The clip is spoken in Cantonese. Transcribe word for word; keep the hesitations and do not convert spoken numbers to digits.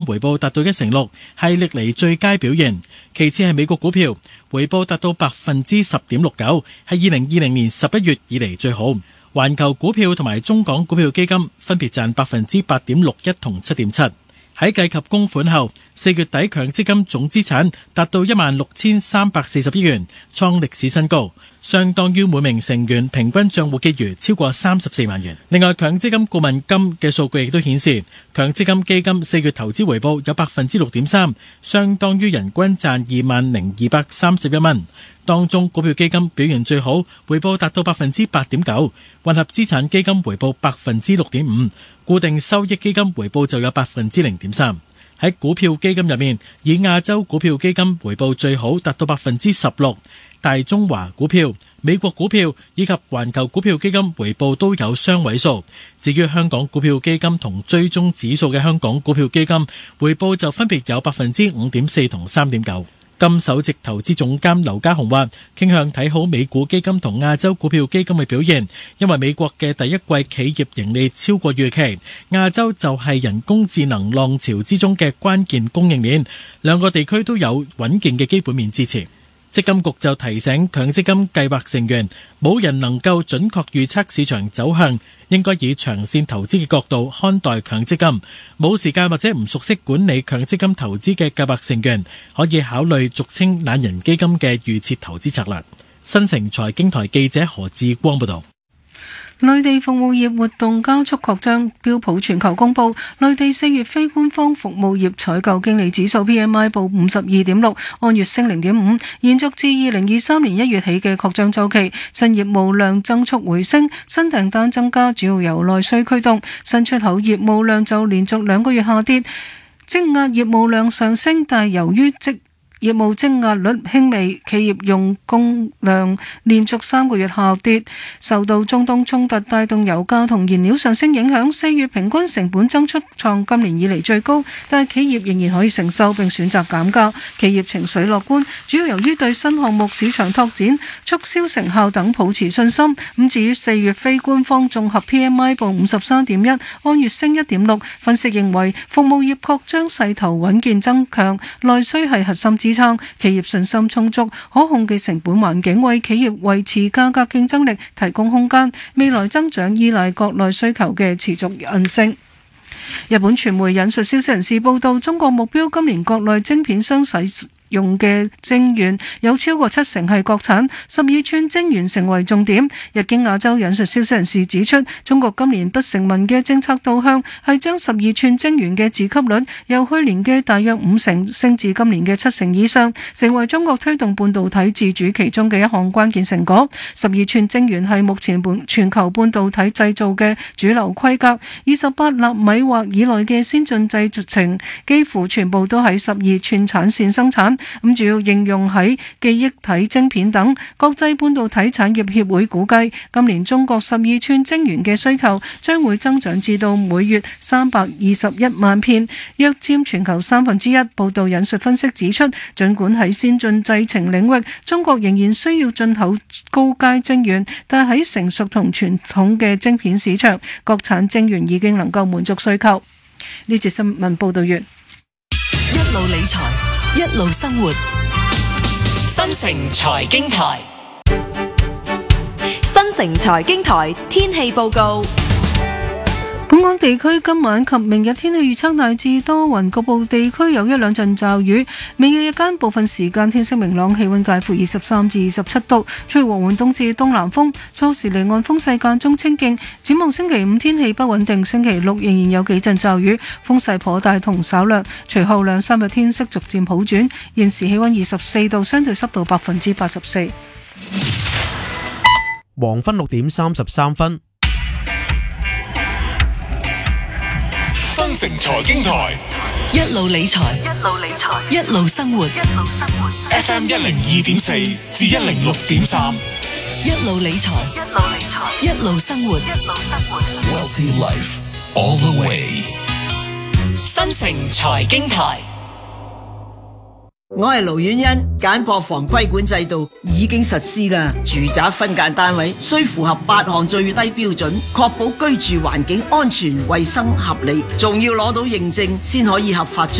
回報達到一成六，係歷嚟最佳表現。其次係美國股票，回報達到百分之十點六九，係二零二零年十一月以嚟最好。環球股票同埋中港股票基金分別賺百分之八點六一同七點七。喺計及供款後，四月底強積金總資產達到一萬六千三百四十億元，創歷史新高，相當於每名成員平均賬戶結餘超過三十四萬元。另外，強積金顧問金嘅數據亦都顯示，強積金基金四月投資回報有百分之六點三，相當於人均賺二萬零二百三十一蚊。當中股票基金表現最好，回報達到百分之八點九，混合資產基金回報百分之六點五，固定收益基金回報就有百分之零點三。喺股票基金入面，以亞洲股票基金回報最好，達到百分之十六，大中華股票、美國股票以及環球股票基金回報都有雙位數。至於香港股票基金同追蹤指數嘅香港股票基金回報就分別有百分之五點四同三點九。金首席投資總監劉家雄話，傾向睇好美股基金同亞洲股票基金嘅表現，因為美國嘅第一季企業盈利超過預期，亞洲就係人工智能浪潮之中嘅關鍵供應鏈，兩個地區都有穩健嘅基本面支持。積金局就提醒強積金計劃成員，冇人能夠準確預測市場走向，應該以長線投資嘅角度看待強積金。冇時間或者唔熟悉管理強積金投資嘅計劃成員，可以考慮俗稱懶人基金嘅預設投資策略。新城財經台記者何志光報道。 內地服務業活動加速擴張，標普全球公佈內地四月非官方服務業採購經理指數 P M I 報五十二點六，按月升零點五，延續至二零二三年一月起嘅擴張週期。新業務量增速回升，新訂單增加主要由內需驅動，新出口業務量就連續兩個月下跌，積壓業務量上升，但由於積業務積壓率輕微，企業用工量連續三個月下跌，受到中東衝突帶動油價同燃料上升影響，四月平均成本增速創今年以嚟最高，但係企業仍然可以承受並選擇減價，企業情緒樂觀，主要由於對新項目市場拓展、促銷成效等抱持信心。咁至於四月非官方綜合 P M I 報五十三點一，按月升一點六，分析認為服務業擴張勢頭穩健增強，內需係核心支撐，企業信心充足，可控嘅成本環境為企業維持價格競爭力提供空間，未來增長依賴國內需求嘅持續韌性。日本傳媒引述消息人士報道，中國目標今年國內晶片商使用嘅晶圓有超過七成係國產，十二寸晶圓成為重點。日經亞洲引述消息人士指出，中國今年不成文嘅政策導向係將十二寸晶圓嘅自給率由去年嘅大約五成升至今年嘅七成以上，成為中國推動半導體自主其中嘅一項關鍵成果。十二寸晶圓係目前本全球半導體製造嘅主流規格，二十八納米或以內嘅先進製程幾乎全部都喺十二寸產線生產。咁主要應用喺記憶體晶片等。國際半導體產業協會估計，今年中國十二寸晶圓嘅需求將會增長至到每月三百二十一萬片，約佔全球三分之一。報道引述分析指出，儘管喺先進製程領域，中國仍然需要進口高階晶圓，但喺成熟同傳統嘅晶片市場，國產晶圓已經能夠滿足需求。呢節新聞報道完。 一路理財，一路生活，新城財經台，新城財經台天氣報告。 本港地區今晚及明日天氣預測大致多雲，局部地區有一兩陣驟雨。明日日間部分時間天色明朗，氣溫介乎二十三至二十七度，吹和緩東至東南風，初時離岸風勢間中清勁。展望星期五天氣不穩定，星期六仍然有幾陣驟雨，風勢頗大同稍涼。隨後兩三日天色逐漸好轉。現時氣溫二十四度，相對濕度百分之八十四。 黃昏六點三十三分。 新城財經台， 一路理財，一路理財，一路生活，一路生活。 F M 一零二點四至一零六點三， 一路理財，一路理財，一路生活，一路生活。 Wealthy life all the way。 新城財經台。 我係盧婉欣，簡樸房規管制度已經實施啦。住宅分間單位需符合八項最低標準，確保居住環境安全、衛生、合理，仲要攞到認證先可以合法出